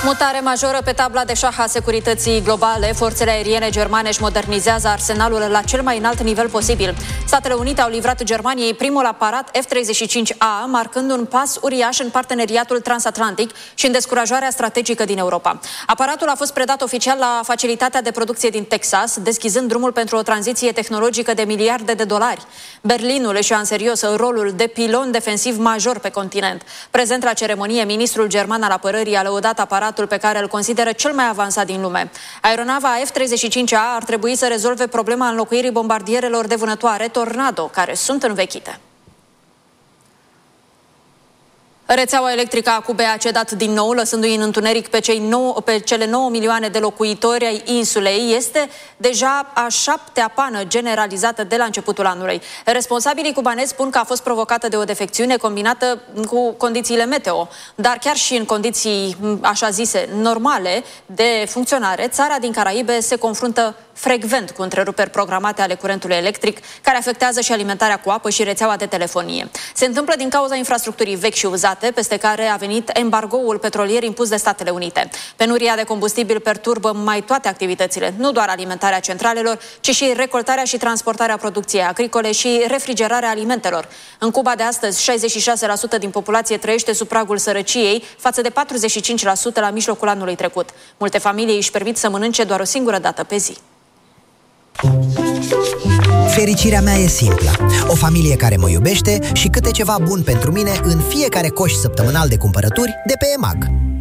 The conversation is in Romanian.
Mutare majoră pe tabla de șah a securității globale. Forțele aeriene germane își modernizează arsenalul la cel mai înalt nivel posibil. Statele Unite au livrat Germaniei primul aparat F-35A, marcând un pas uriaș în parteneriatul transatlantic și în descurajarea strategică din Europa. Aparatul a fost predat oficial la facilitatea de producție din Texas, deschizând drumul pentru o tranziție tehnologică de miliarde de dolari. Berlinul își ia în serios rolul de pilon defensiv major pe continent. Prezent la ceremonie, ministrul german al apărării a lăudat aparatul pe care îl consideră cel mai avansat din lume. Aeronava F-35A ar trebui să rezolve problema înlocuirii bombardierelor de vânătoare Tornado, care sunt învechite. Rețeaua electrică a Cubei a cedat din nou, lăsându-i în întuneric pe cele 9 milioane de locuitori ai insulei. Este deja a 7-a pană generalizată de la începutul anului. Responsabilii cubanezi spun că a fost provocată de o defecțiune combinată cu condițiile meteo. Dar chiar și în condiții, așa zise, normale de funcționare, țara din Caraibe se confruntă frecvent cu întreruperi programate ale curentului electric, care afectează și alimentarea cu apă și rețeaua de telefonie. Se întâmplă din cauza infrastructurii vechi și uzate, peste care a venit embargoul petrolier impus de Statele Unite. Penuria de combustibil perturbă mai toate activitățile, nu doar alimentarea centralelor, ci și recoltarea și transportarea producției agricole și refrigerarea alimentelor. În Cuba de astăzi, 66% din populație trăiește sub pragul sărăciei, față de 45% la mijlocul anului trecut. Multe familii își permit să mănânce doar o singură dată pe zi. Fericirea mea e simplă. O familie care mă iubește și câte ceva bun pentru mine în fiecare coș săptămânal de cumpărături de pe EMAG.